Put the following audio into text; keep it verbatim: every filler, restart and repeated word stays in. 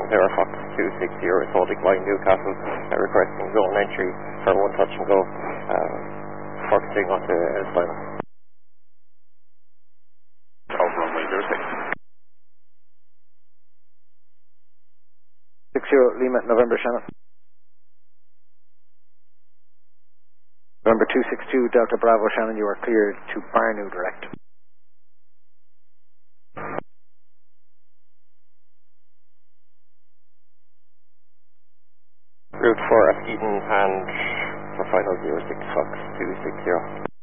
Tower Fox two six zero is holding line Newcastle, uh, requesting zone entry for one touch and go, uh, focusing on to Elstine. Over runway zero six. six zero Lima, November Shannon. November two six two Delta Bravo Shannon, you are cleared to Barnu direct. Route for Eden and for final zero six Fox two six zero.